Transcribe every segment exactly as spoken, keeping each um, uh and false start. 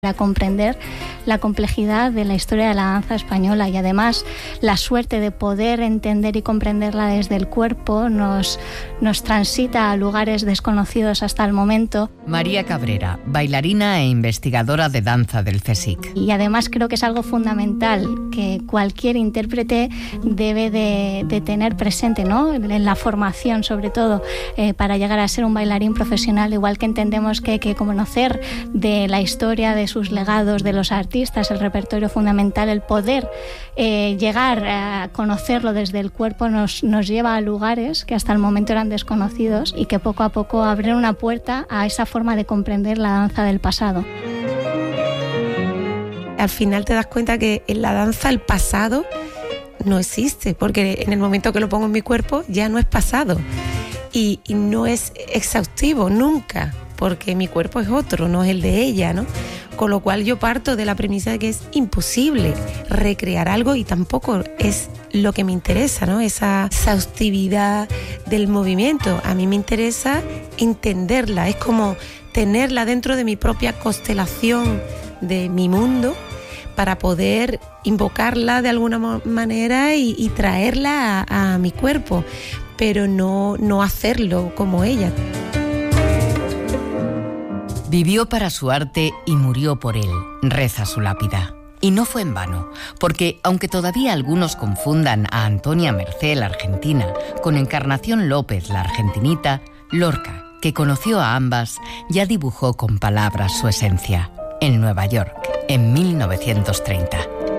para comprender la complejidad de la historia de la danza española, y además la suerte de poder entender y comprenderla desde el cuerpo nos, nos transita a lugares desconocidos hasta el momento. María Cabrera, bailarina e investigadora de danza del CSIC. Y además creo que es algo fundamental que cualquier intérprete debe de, de tener presente, ¿no? En la formación, sobre todo, eh, para llegar a ser un bailarín profesional, igual que entendemos que hay que conocer de la historia, de sus legados, de los artistas, el repertorio fundamental, el poder eh, llegar a conocerlo desde el cuerpo nos, nos lleva a lugares que hasta el momento eran desconocidos y que poco a poco abren una puerta a esa forma de comprender la danza del pasado. Al final te das cuenta que en la danza el pasado no existe, porque en el momento que lo pongo en mi cuerpo ya no es pasado y, y no es exhaustivo nunca, porque mi cuerpo es otro, no es el de ella, ¿no? Con lo cual yo parto de la premisa de que es imposible recrear algo y tampoco es lo que me interesa, ¿no? Esa exhaustividad del movimiento. A mí me interesa entenderla, es como tenerla dentro de mi propia constelación de mi mundo para poder invocarla de alguna manera y, y traerla a, a mi cuerpo, pero no, no hacerlo como ella. Vivió para su arte y murió por él, reza su lápida. Y no fue en vano, porque aunque todavía algunos confundan a Antonia Mercé, la argentina, con Encarnación López, la argentinita, Lorca, que conoció a ambas, ya dibujó con palabras su esencia, en Nueva York, en mil novecientos treinta.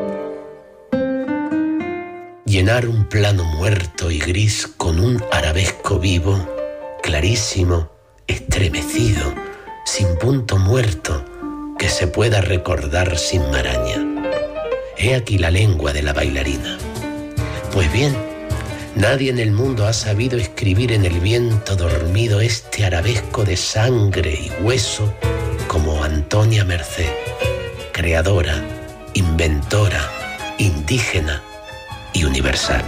Llenar un plano muerto y gris con un arabesco vivo, clarísimo, estremecido, sin punto muerto que se pueda recordar sin maraña. He aquí la lengua de la bailarina. Pues bien, nadie en el mundo ha sabido escribir en el viento dormido este arabesco de sangre y hueso como Antonia Mercé, creadora, inventora, indígena y universal.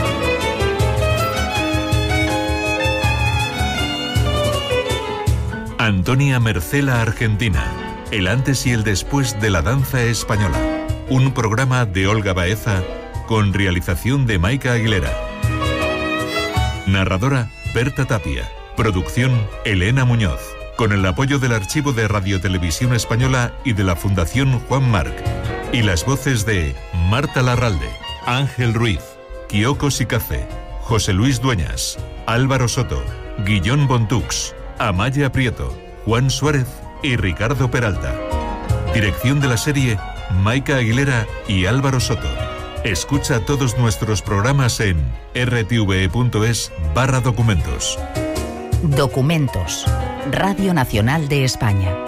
Antonia Mercé, la argentina, el antes y el después de la danza española. Un programa de Olga Baeza con realización de Maika Aguilera. Narradora Berta Tapia. Producción Elena Muñoz. Con el apoyo del Archivo de Radiotelevisión Española y de la Fundación Juan Marc. Y las voces de Marta Larralde, Ángel Ruiz, Kyoko Sikaze, José Luis Dueñas, Álvaro Soto, Guillón Bontux, Amaya Prieto, Juan Suárez y Ricardo Peralta. Dirección de la serie, Maika Aguilera y Álvaro Soto. Escucha todos nuestros programas en r t v e punto es barra documentos. Documentos. Radio Nacional de España.